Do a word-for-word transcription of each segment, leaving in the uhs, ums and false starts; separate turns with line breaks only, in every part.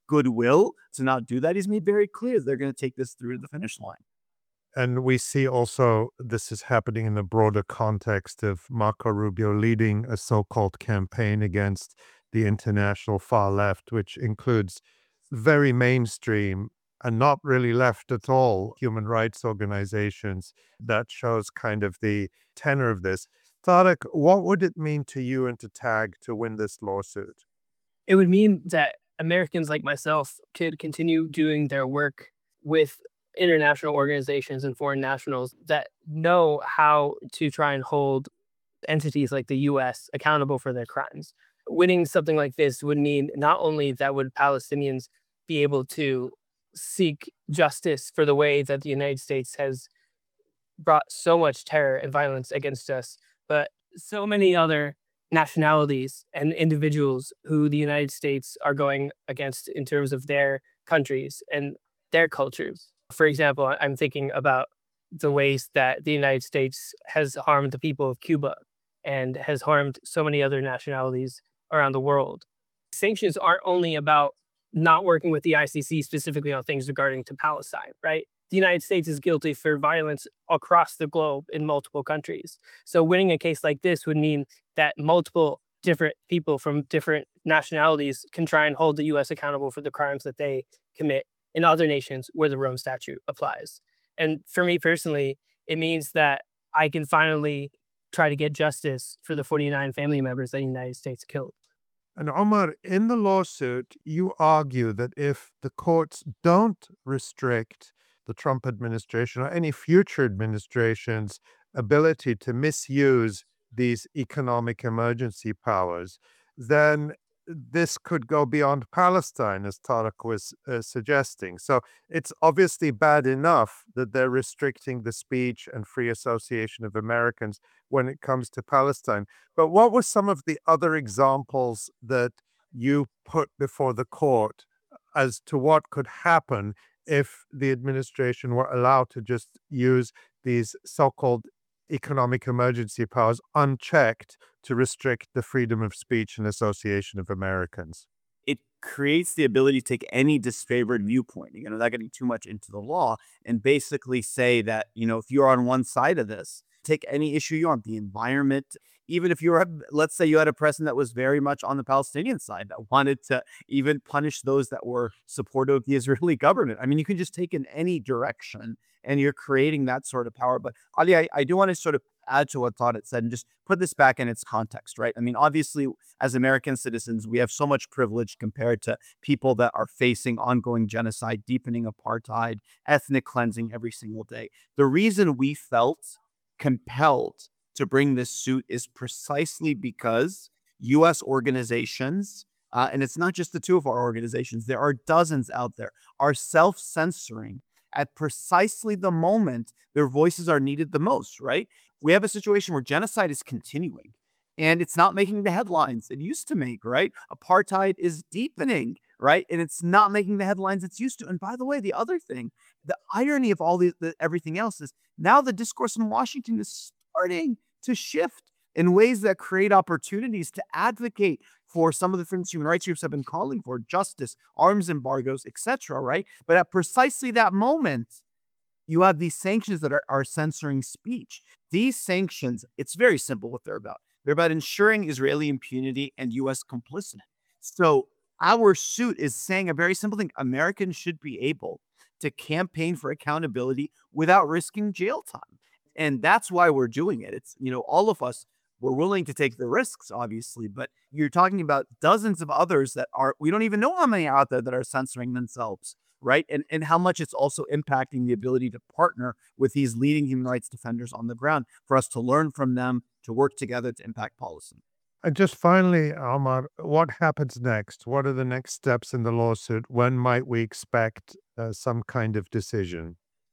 goodwill to not do that. He's made very clear they're going to take this through to the finish line.
And we see also this is happening in the broader context of Marco Rubio leading a so-called campaign against the international far left, which includes very mainstream and not really left at all human rights organizations. That shows kind of the tenor of this. Tarek, what would it mean to you and to TAG to win this lawsuit?
It would mean that Americans like myself could continue doing their work with international organizations and foreign nationals that know how to try and hold entities like the U S accountable for their crimes. Winning something like this would mean not only that would Palestinians be able to seek justice for the way that the United States has brought so much terror and violence against us, but so many other nationalities and individuals who the United States are going against in terms of their countries and their cultures. For example, I- I'm thinking about the ways that the United States has harmed the people of Cuba and has harmed so many other nationalities around the world. Sanctions aren't only about not working with the I C C specifically on things regarding to Palestine, right? The United States is guilty for violence across the globe in multiple countries. So winning a case like this would mean that multiple different people from different nationalities can try and hold the U S accountable for the crimes that they commit in other nations where the Rome Statute applies. And for me personally, it means that I can finally try to get justice for the forty-nine family members that the United States killed.
And Omar, in the lawsuit, you argue that if the courts don't restrict the Trump administration or any future administration's ability to misuse these economic emergency powers, then this could go beyond Palestine, as Tarek was uh, suggesting. So it's obviously bad enough that they're restricting the speech and free association of Americans when it comes to Palestine. But what were some of the other examples that you put before the court as to what could happen if the administration were allowed to just use these so-called economic emergency powers unchecked to restrict the freedom of speech and association of Americans?
It creates the ability to take any disfavored viewpoint, you know, without getting too much into the law, and basically say that, you know, if you're on one side of this, take any issue you want, the environment, even if you were, let's say you had a president that was very much on the Palestinian side that wanted to even punish those that were supportive of the Israeli government. I mean, you can just take in any direction and you're creating that sort of power. But Ali, I, I do want to sort of add to what Todd had said and just put this back in its context, right? I mean, obviously, as American citizens, we have so much privilege compared to people that are facing ongoing genocide, deepening apartheid, ethnic cleansing every single day. The reason we felt compelled to bring this suit is precisely because U S organizations, uh, and it's not just the two of our organizations, there are dozens out there, are self-censoring at precisely the moment their voices are needed the most, right? We have a situation where genocide is continuing and it's not making the headlines it used to make, right? Apartheid is deepening, right? And it's not making the headlines it's used to. And by the way, the other thing, the irony of all the, the everything else is now the discourse in Washington is starting to shift in ways that create opportunities to advocate for some of the things human rights groups have been calling for: justice, arms embargoes, et cetera, right? But at precisely that moment, you have these sanctions that are, are censoring speech. These sanctions, it's very simple what they're about. They're about ensuring Israeli impunity and U S complicity. So our suit is saying a very simple thing. Americans should be able to campaign for accountability without risking jail time. And that's why we're doing it. It's, you know, all of us, we're willing to take the risks, obviously, but you're talking about dozens of others that are, we don't even know how many out there that are censoring themselves, right? And, and how much it's also impacting the ability to partner with these leading human rights defenders on the ground for us to learn from them, to work together to impact policy.
And just finally, Omar, what happens next? What are the next steps in the lawsuit? When might we expect uh, some kind of decision?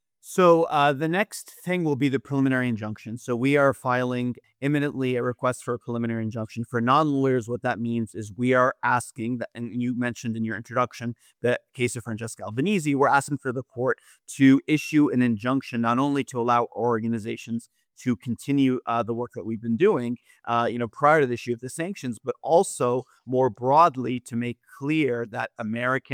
So uh, the next thing will be the preliminary injunction. So we are filing imminently a request for a preliminary injunction. For non-lawyers, what that means is we are asking, that, and you mentioned in your introduction, the case of Francesca Albanese, we're asking for the court to issue an injunction not only to allow organizations to continue uh, the work that we've been doing, uh, you know, prior to the issue of the sanctions, but also more broadly to make clear that American